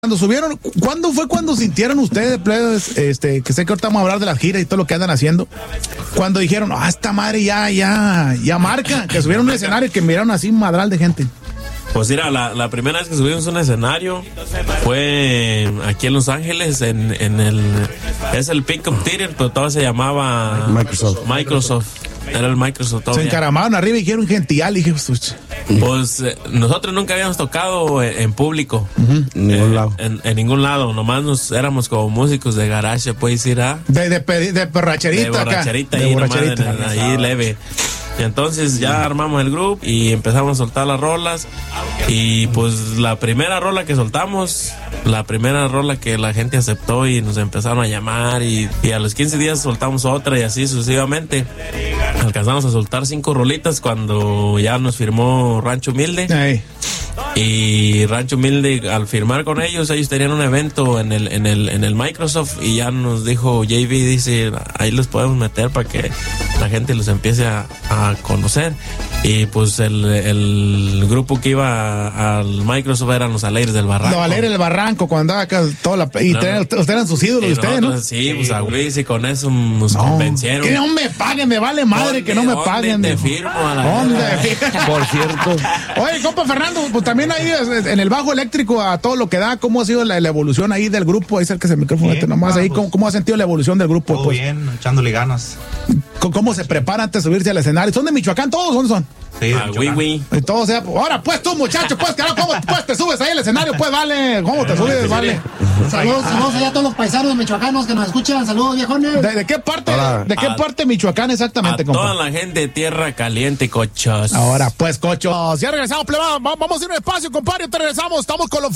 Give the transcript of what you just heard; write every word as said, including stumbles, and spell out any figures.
Cuando subieron, ¿cuándo fue cuando sintieron ustedes, plebes, este, que sé que ahorita vamos a hablar de las giras y todo lo que andan haciendo? Cuando dijeron, ah, esta madre ya, ya, ya marca, que subieron un escenario y que miraron así un madral de gente. Pues mira, la, la primera vez que subimos un escenario fue aquí en Los Ángeles, en, en el, es el Pickup Theater, pero todavía se llamaba Microsoft. Microsoft. Era el Microsoft todavía. Se encaramaron arriba y dijeron gential, y dije, pues eh, nosotros nunca habíamos tocado en, en público. Uh-huh. En ningún eh, lado. En, en ningún lado, nomás nos éramos como músicos de garage, puedes ir a... De, de, de, de borracherita De borracherita acá. ahí, De nomás, borracherita. en- en- ahí leve. Y entonces ya armamos el grupo y empezamos a soltar las rolas. Y pues la primera rola que soltamos, la primera rola que la gente aceptó y nos empezaron a llamar. Y, y a los quince días soltamos otra y así sucesivamente. Alcanzamos a soltar cinco rolitas cuando ya nos firmó Rancho Humilde. Ey. Y Rancho Humilde, al firmar con ellos, ellos tenían un evento en el, en el, en el Microsoft y ya nos dijo J B, dice, ahí los podemos meter para que la gente los empiece a, a conocer. Y pues el, el grupo que iba al Microsoft eran los Alegres del Barranco. Los Alegres del Barranco, cuando andaba acá toda la... Y No, tenían- no. ustedes eran sus ídolos, Y ustedes, ¿no? nosotros, sí, pues a Luis, y con eso nos No. convencieron. Que no me paguen, me vale madre que no me ¿Dónde paguen. te firmo a la ¿Dónde? Por cierto. Oye, compa Fernando, pues también ahí es- en el bajo eléctrico a todo lo que da, ¿cómo ha sido la, la evolución ahí del grupo? Ahí cerca el micrófono, Bien, este nomás ah, ahí, pues, ¿cómo, cómo ha sentido la evolución del grupo? Todo Pues, bien, echándole ganas. ¿cómo, cómo se prepara antes de subirse al escenario? ¿Son de Michoacán todos? ¿Dónde son? Sí, Ah, Michoacán. oui, oui. Y todo sea, ahora pues tú muchacho, pues, carajo, ¿cómo pues te subes ahí al escenario? Pues vale, ¿cómo te subes? Vale. Saludos, saludos allá a todos los paisanos michoacanos que nos escuchan. Saludos, viejones. ¿De, de qué parte, Hola. de qué A- parte de Michoacán A exactamente, toda compa? la gente de Tierra Caliente, cochos. Ahora pues, cocho. Ya regresamos, plebada. Va- Vamos a ir a un espacio, compadre, te regresamos. Estamos con los